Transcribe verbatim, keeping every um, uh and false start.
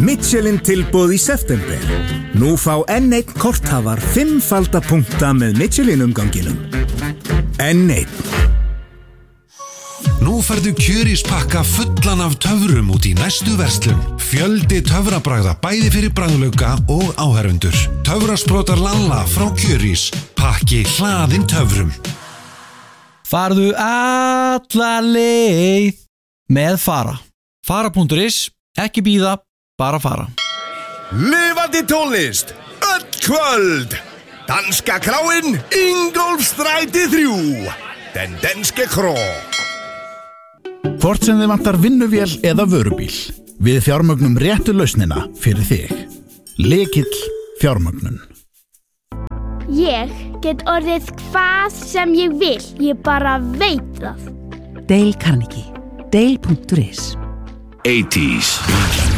Michelin tilboð í september. Nú fá enn einn korthafar fimmfalda punkta með Michelin umganginum. Enn einn. Nú færðu Kjörís pakka fullan af töfrum út í næstu verslun. Fjöldi töfrabragða bæði fyrir bragðlauka og áhorfendur. Töfrasprotar Lalla frá Kjörís. Pakki hlaðinn töfrum. Farðu alla leið með Fara. Fara punktur is, ekki bíða, bara fara. Lifandi tónlist, öll kvöld. Danska kráin, Ingólfsstræti þrjú. Den danske krå. Hvort sem þið vantar vinnuvél eða vörubíl, við fjármögnum réttu lausnina fyrir þig. Lykill fjármögnun. Ég get orðið hvað sem ég vil, ég bara veit það. Dale Carnegie, dale punktur is. eighties